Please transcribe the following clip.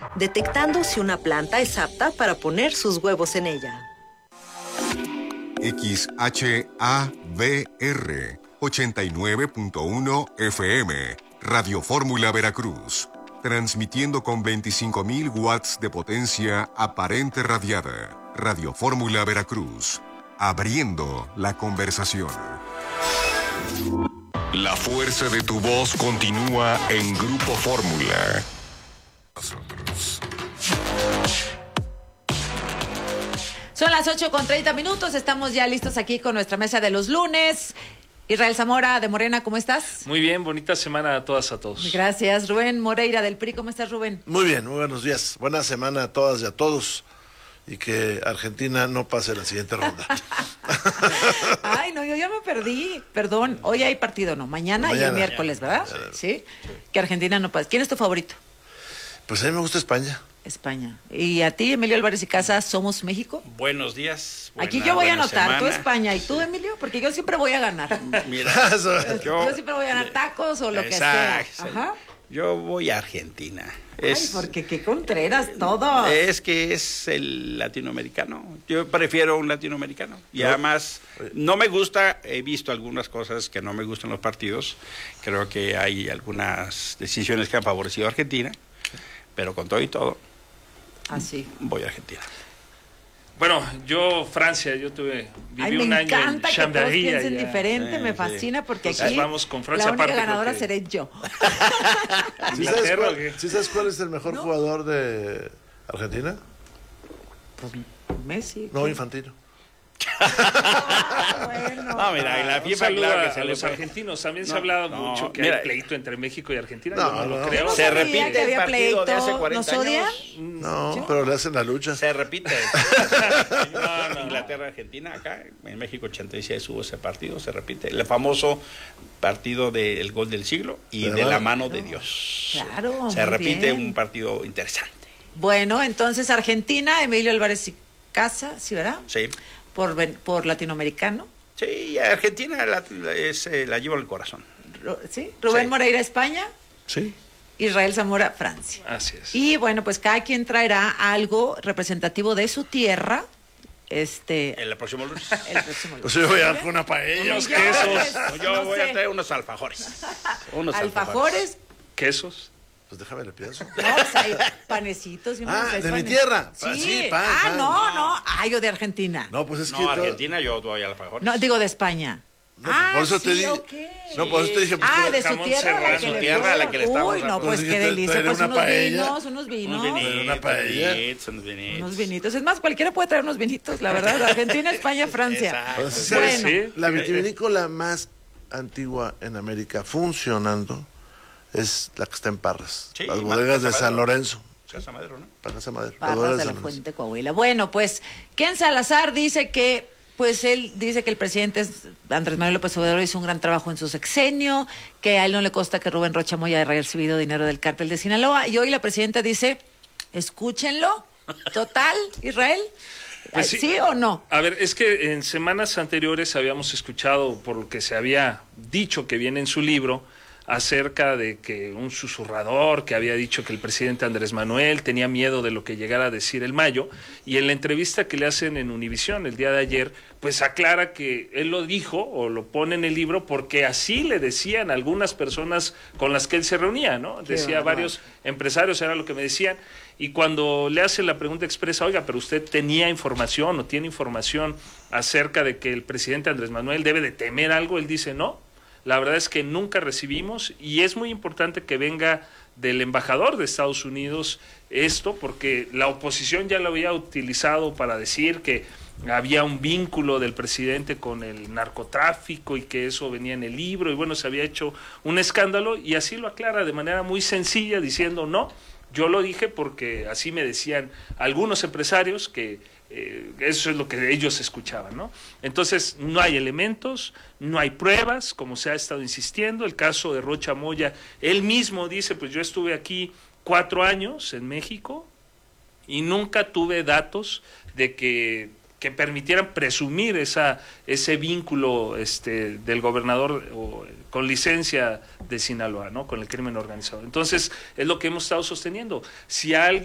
detectando si una planta es apta para poner sus huevos en ella. XHABR 89.1 FM, Radio Fórmula Veracruz, transmitiendo con 25.000 watts de potencia aparente radiada. Radio Fórmula Veracruz, abriendo la conversación. La fuerza de tu voz continúa en Grupo Fórmula. Nosotros. Son las 8:30, estamos ya listos aquí con nuestra mesa de los lunes. Israel Zamora de Morena, ¿cómo estás? Muy bien, bonita semana a todas, a todos. Gracias. Rubén Moreira del PRI, ¿cómo estás, Rubén? Muy bien, muy buenos días. Buena semana a todas y a todos. Y que Argentina no pase la siguiente ronda. Ay, no, yo ya me perdí. Perdón, hoy hay partido, ¿no? Mañana y el miércoles, ¿verdad? Sí. Que Argentina no pase. ¿Quién es tu favorito? Pues a mí me gusta España. España. ¿Y a ti, Emilio Álvarez y Casa, somos México? Buenos días. Aquí yo voy a anotar, tú España y tú, Emilio, porque yo siempre voy a ganar. Mira, yo siempre voy a ganar tacos o lo que sea. Ajá. Yo voy a Argentina. Ay, porque qué contreras todo. Es que es el latinoamericano. Yo prefiero un latinoamericano. Y además, no me gusta, he visto algunas cosas que no me gustan los partidos. Creo que hay algunas decisiones que han favorecido a Argentina. Pero con todo y todo, voy a Argentina. Bueno, yo Francia, viví un año en Chambéry. Me encanta que todos piensen diferente, me fascina porque entonces, aquí vamos con Francia, la única ganadora seré yo. ¿Sí sabes cuál es el mejor jugador de Argentina? Pues Messi. No, Infantino. Bueno. No, mira, la FIFA, claro que a los argentinos también se ha hablado mucho que hay pleito entre México y Argentina. Yo no lo creo. Se repite el partido de hace 40 años. No, pero le hacen la lucha. Se repite. Inglaterra-Argentina, acá en México 86 hubo ese partido, se repite. El famoso partido del gol del siglo y de la mano de Dios. Claro. Se repite un partido interesante. Bueno, entonces Argentina, Emilio Álvarez y Casa, ¿sí, verdad? Sí. Por latinoamericano. Sí, Argentina la llevo en el corazón. ¿Sí? Rubén Moreira, España. Sí. Israel Zamora, Francia. Así es. Y bueno, pues cada quien traerá algo representativo de su tierra. El próximo lunes. Pues yo voy a dar una paella. Unos quesos. Yo voy a traer unos alfajores. ¿Alfajores? ¿Quesos? Pues déjame le pienso. No, pues hay panecitos y unos de mi tierra. Sí, pan. No. Yo de Argentina. No, pues es que Argentina yo doy alfajores. No, digo de España. No, por eso te dije. Okay. No, por eso te dije. De su tierra, a la que le estamos. Uy, no, pues qué delicia. Pues unos vinos. Una paella. Unos vinitos. Es más, cualquiera puede traer unos vinitos, la verdad. Argentina, España, Francia. Bueno. La vitivinícola más antigua en América funcionando es la que está en Parras. Sí, las bodegas de San Lorenzo. Casa Madero, ¿no? Casa Madero. Parras de la Fuente, Coahuila. Bueno, pues Ken Salazar dice que el presidente Andrés Manuel López Obrador hizo un gran trabajo en su sexenio, que a él no le consta que Rubén Rocha Moya haya recibido dinero del cártel de Sinaloa, y hoy la presidenta dice, escúchenlo, total, Israel. Pues ¿Sí o no? A ver, es que en semanas anteriores habíamos escuchado, por lo que se había dicho que viene en su libro, acerca de que un susurrador que había dicho que el presidente Andrés Manuel tenía miedo de lo que llegara a decir el Mayo, y en la entrevista que le hacen en Univisión el día de ayer, pues aclara que él lo dijo o lo pone en el libro porque así le decían algunas personas con las que él se reunía, ¿no? Decía varios empresarios, era lo que me decían, y cuando le hacen la pregunta expresa, oiga, pero usted tenía información o tiene información acerca de que el presidente Andrés Manuel debe de temer algo, él dice no. La verdad es que nunca recibimos, y es muy importante que venga del embajador de Estados Unidos esto, porque la oposición ya lo había utilizado para decir que había un vínculo del presidente con el narcotráfico y que eso venía en el libro, y bueno, se había hecho un escándalo, y así lo aclara de manera muy sencilla diciendo no, yo lo dije porque así me decían algunos empresarios que eso es lo que ellos escuchaban, ¿no? Entonces, no hay elementos, no hay pruebas, como se ha estado insistiendo. El caso de Rocha Moya, él mismo dice, pues yo estuve aquí 4 años en México y nunca tuve datos de que permitieran presumir ese vínculo del gobernador con licencia de Sinaloa, ¿no? Con el crimen organizado. Entonces, es lo que hemos estado sosteniendo. Si alguien